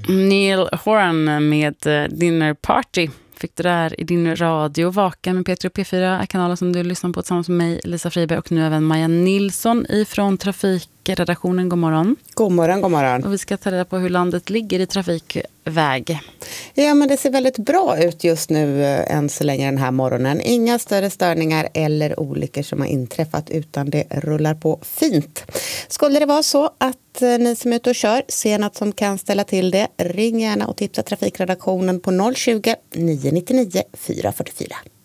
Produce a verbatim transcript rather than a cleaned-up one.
Neil Horan med Dinner Party fick du där i din radio. Vaka med P tre och P fyra, kanalen som du lyssnar på tillsammans med mig, Lisa Friberg, och nu även Maja Nilsson ifrån Trafikredaktionen. God morgon. God morgon, god morgon. Och vi ska ta reda på hur landet ligger i trafikväg. Ja, men det ser väldigt bra ut just nu än så länge den här morgonen. Inga större störningar eller olyckor som har inträffat, utan det rullar på fint. Skulle det vara så att ni som är ute och kör ser något som kan ställa till det, ring gärna och tipsa Trafikredaktionen på noll tjugo, nio nio nio, fyra fyra fyra.